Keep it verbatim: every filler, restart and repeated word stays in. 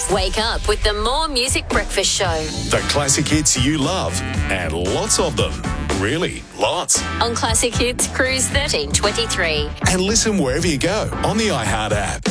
Wake up with the More Music Breakfast Show. The classic hits you love, and lots of them. Really, lots. On Classic Hits Cruise thirteen twenty-three. And listen wherever you go on the iHeart app.